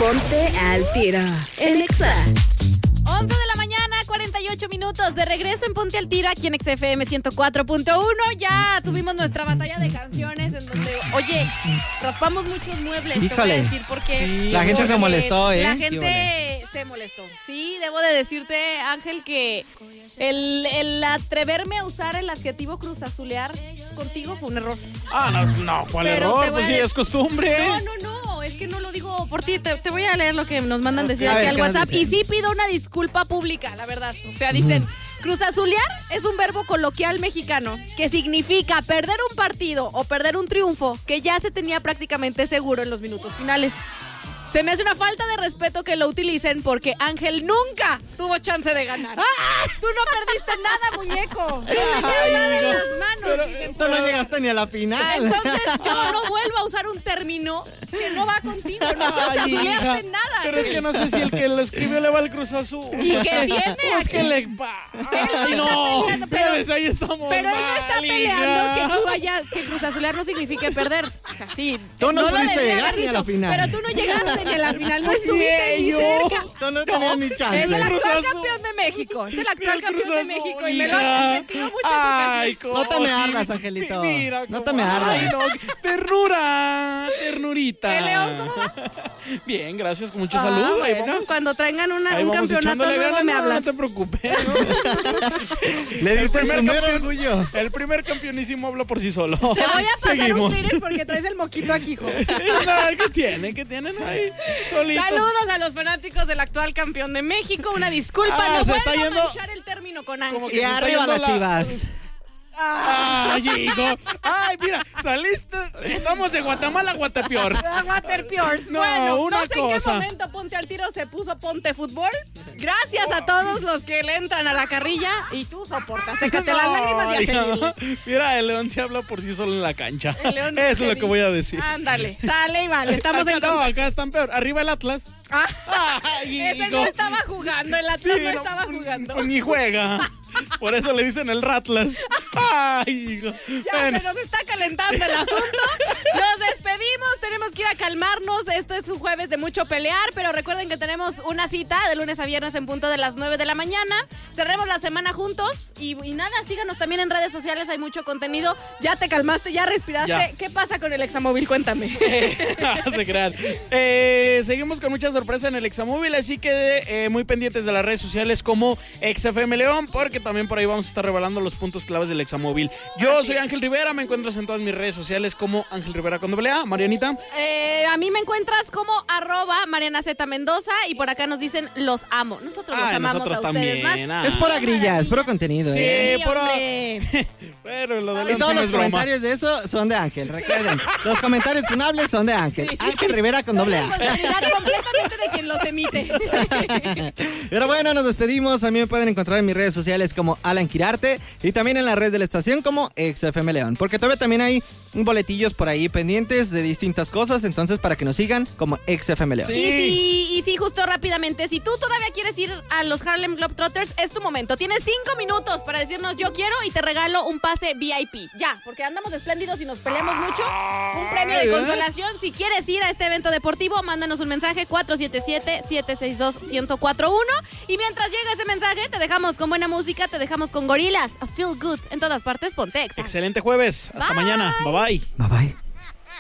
Ponte al tiro en Exa. 11 de la mañana, 48 minutos. De regreso en Ponte al Tiro aquí en XFM 104.1. Ya tuvimos nuestra batalla de canciones en donde, oye, raspamos muchos muebles. Híjole. Te voy a decir porque Sí, la gente se molestó, ¿eh? La gente se molestó. Sí, debo de decirte, Ángel, que el atreverme a usar el adjetivo cruzazulear contigo fue un error. No, ¿cuál Pero error? te voy Pues a sí, decir- es costumbre. No, es que no lo digo por ti. Te voy a leer lo que nos mandan decir A aquí ver, al ¿qué nos WhatsApp. Y dicen? sí pido una disculpa pública, la verdad. O sea, dicen, cruzazulear es un verbo coloquial mexicano que significa perder un partido o perder un triunfo que ya se tenía prácticamente seguro en los minutos finales. Se me hace una falta de respeto que lo utilicen porque Ángel nunca tuvo chance de ganar. Tú no perdiste nada, muñeco. No me quedó nada en las manos. Tú no llegaste ni a la final. Entonces yo no vuelvo a usar un término que no va contigo. No cruzazuleaste nada. Pero es que no sé si el que lo escribió le va al Cruz Azul. ¿Y qué tiene? Pues que le va. Ay, no. peleando, pero- Ves, ahí estamos Pero él no está mal, peleando hija. que tú vayas, que cruzazulear no signifique perder. O sea, sí. Tú no lo pudiste debía llegar haber ni a dicho, la final. Pero tú no llegaste ni a la final, no Pues estuviste ni ni yo. cerca. Tú no tenías ni chance. Es el Cruz actual Azul. campeón de México. Es el actual Mira, campeón de Cruz Azul, México. Y me lo han hija. repetido muchas Ay, ocasiones. No te me sí. ardas, Angelito. Mira No cómo- te me ardas. Ay, no. Ternurita. ¿El León cómo va? Bien, gracias, con mucho salud. Ahí Bueno, vamos. cuando traigan un Ahí vamos campeonato echándole nuevo ganas, me no hablas. te preocupes. Le diste el primer primer campeón. orgullo. El primer campeonísimo habla por sí solo. Te voy a pasar Seguimos. un Twitter porque traes el moquito aquí, hijo. ¿Qué tienen? ¿Qué tienen ahí? Solitos. Saludos a los fanáticos del actual campeón de México. Una disculpa, no se vuelvo está a yendo- manchar el término con Ángel. Como que Y se está arriba yendo las Chivas. Ay, hijo. Ay, mira, saliste. Estamos de Guatemala a Guatepeor. Waterpiors. No, Bueno, una no sé en qué cosa. momento Ponte al Tiro se puso Ponte Fútbol. Gracias a todos los que le entran a la carrilla y tú soportas. Sécate las lágrimas y a seguirle. hija. Mira, el León se habla por sí solo en la cancha. El León Eso es te lo que voy a decir. Ándale, sale y vale. Estamos acá, en no, acá están peor. Arriba el Atlas. Ay, Ese hijo. no estaba jugando, el Atlas Sí, no estaba jugando. Ni juega. Por eso le dicen el Ratlas. Ay, hijo. Ya Bueno. se nos está calentando el asunto. Nos despedimos, tenemos que ir a calmarnos. Esto es un jueves de mucho pelear, pero recuerden que tenemos una cita de lunes a viernes en punto de las 9 de la mañana. Cerremos la semana juntos y nada, síganos también en redes sociales, hay mucho contenido. Ya te calmaste, ya respiraste. Ya. ¿Qué pasa con el Examóvil? Cuéntame. No se crean. Seguimos con mucha sorpresa en el Examóvil, así que muy pendientes de las redes sociales como XFM León, porque también por ahí vamos a estar revelando los puntos claves del Examóvil. Yo soy Ángel Rivera, me encuentras en todas mis redes sociales como Ángel Rivera con doble A. Marianita. A mí me encuentras como @Mariana Z Mendoza y por acá nos dicen los amo. Nosotros los Ay, amamos nosotros a ustedes también. más. Ah. Es pura grilla, es puro contenido, Sí, ¿eh? Sí, puro- hombre. Pero lo de Y León todos sí no los es broma. comentarios de eso son de Ángel, recuerden. Los comentarios funables son de Ángel. Sí, sí, Ángel sí. Rivera con doble A. Responsabilidad completamente de quien los emite. Pero bueno, nos despedimos. A mí me pueden encontrar en mis redes sociales como Alan Quirarte y también en las redes de la estación como XFM León. Porque todavía también hay boletillos por ahí pendientes de distintas cosas. Entonces, para que nos sigan como XFM León. Sí. Y sí, justo rápidamente, si tú todavía quieres ir a los Harlem Globetrotters, es tu momento. Tienes 5 minutos para decirnos yo quiero y te regalo un pase VIP. Ya, porque andamos espléndidos y nos peleamos mucho. Un premio de consolación. Si quieres ir a este evento deportivo, mándanos un mensaje 477-762-1041. Y mientras llega ese mensaje, te dejamos con buena música, te dejamos con Gorilas. Feel good. En todas partes, ponte Exa. Excelente jueves. Hasta Bye. mañana. Bye bye. Bye bye.